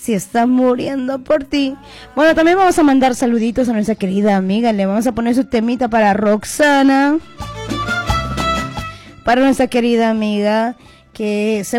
si está muriendo por ti. Bueno, también vamos a mandar saluditos a nuestra querida amiga. Le vamos a poner su temita para Roxana. Para nuestra querida amiga que